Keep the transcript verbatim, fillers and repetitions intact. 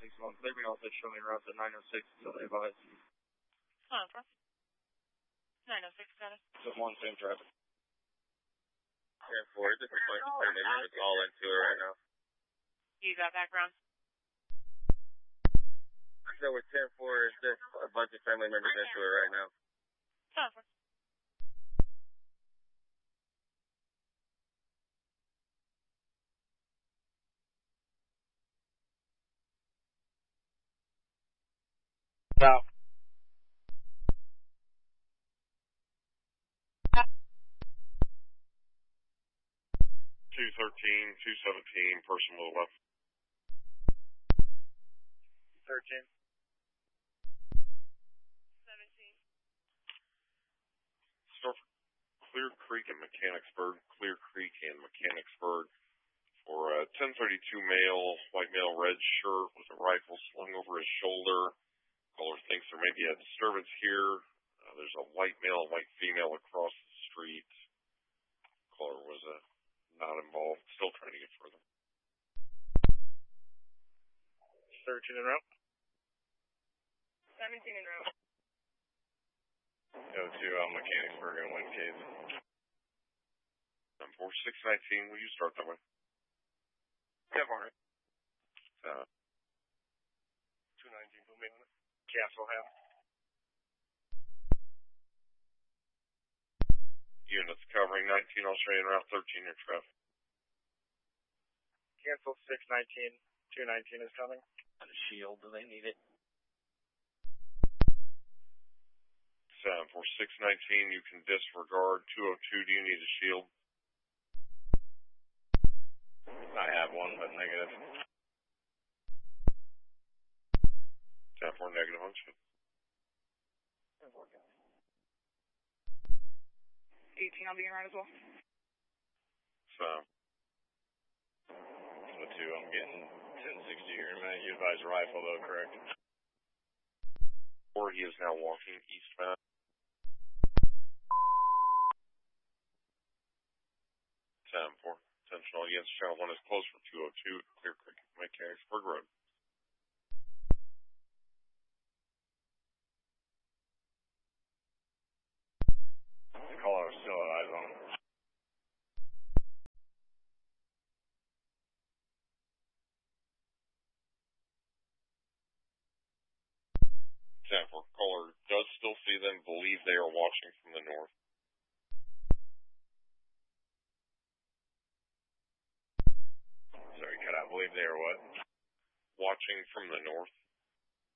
six one. Clear me also showing routes at nine oh six until they advise. Come on, bro. nine oh six, got it. So one, same traffic. ten four, different place. It's all into it right now. You got background? So with ten four, there's a bunch of family members into it right now. Come on, bro. Out. two thirteen, two seventeen, person to the left. thirteen. seventeen. Start for Clear Creek and Mechanicsburg. Clear Creek and Mechanicsburg for a ten thirty-two male, white male, red shirt with a rifle slung over his shoulder. Caller thinks there may be a disturbance here. Uh, there's a white male, white female across the street. Caller was uh, not involved. Still trying to get further. thirteen en route. seventeen en route. Go to uh, Mechanicsburg and Wincade. Um, four six nineteen, will you start that way? ten four. Uh, two nineteen, put me on it. Cancel him. Units covering nineteen Australian Route thirteen in traffic. Cancel six nineteen. two nineteen is coming. On a shield, do they need it? Seven for six nineteen, you can disregard. Two oh two, do you need a shield? I have one, but negative. Ten for negative on shield. eighteen, I'll be in right as well. So, The two, I'm getting ten sixty here in a minute. You advise rifle though, correct? or he is now walking eastbound. ten four. Intentional against channel one is closed for two oh two, Clear Creek, Mechanicsburg Road. The caller still had eyes on him. ten four. Caller does still see them, believe they are watching from the north. Sorry, cut out. Believe they are what? Watching from the north.